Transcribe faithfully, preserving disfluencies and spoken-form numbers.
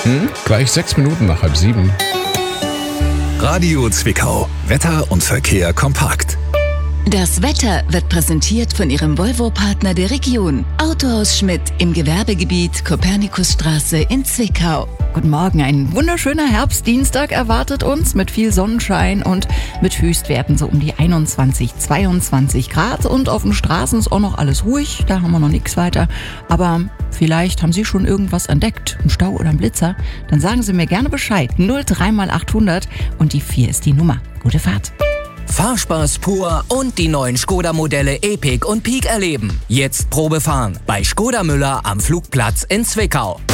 Hm? Gleich sechs Minuten nach halb sieben. Radio Zwickau. Wetter und Verkehr kompakt. Das Wetter wird präsentiert von Ihrem Volvo-Partner der Region. Autohaus Schmidt im Gewerbegebiet Kopernikusstraße in Zwickau. Guten Morgen, ein wunderschöner Herbstdienstag erwartet uns mit viel Sonnenschein und mit Höchstwerten so um die einundzwanzig, zweiundzwanzig Grad. Und auf den Straßen ist auch noch alles ruhig, da haben wir noch nichts weiter. Aber vielleicht haben Sie schon irgendwas entdeckt, einen Stau oder einen Blitzer. Dann sagen Sie mir gerne Bescheid. null drei mal achthundert und die vier ist die Nummer. Gute Fahrt. Fahrspaß pur und die neuen Skoda-Modelle Epic und Peak erleben. Jetzt Probe fahren bei Skoda Müller am Flugplatz in Zwickau.